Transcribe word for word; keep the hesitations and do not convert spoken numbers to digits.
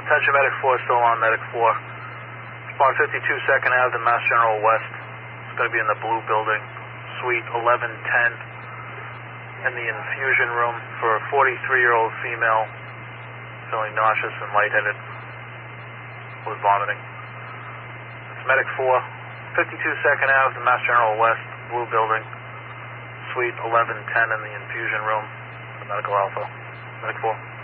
Attention Medic four, still on Medic four. Respond fifty-two Second Avenue, Mass General West. It's going to be in the blue building, Suite eleven ten, in the infusion room for a forty-three-year-old female feeling nauseous and lightheaded with vomiting. It's Medic four, fifty-two Second Avenue, Mass General West, blue building, Suite eleven ten in the infusion room, the Medical Alpha. Medic four.